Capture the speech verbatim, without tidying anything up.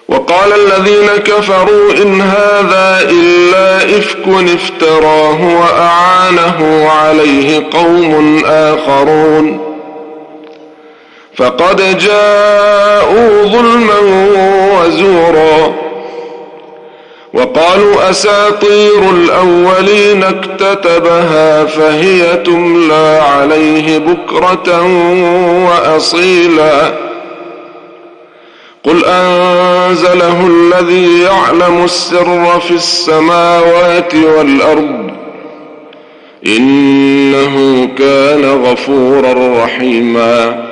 وقال الذين كفروا إن هذا إلا إفك افتراه وأعانه عليه قوم آخرون فقد جاءوا ظلما وزورا وقالوا أساطير الأولين اكتتبها فهي تملى عليه بكرة وأصيلا قل أنزله الذي يعلم السر في السماوات والأرض إنه كان غفورا رحيما